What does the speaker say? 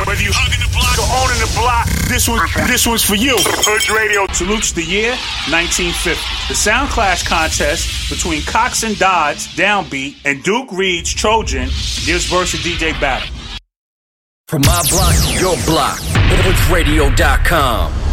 Whether you hugging the block or owning the block, this one's for you. Hood Radio salutes the year 1950. The Sound Clash contest between Cox and Dodds, Downbeat, and Duke Reed's Trojan gives versus DJ battle. From my block to your block, hoodsradio.com.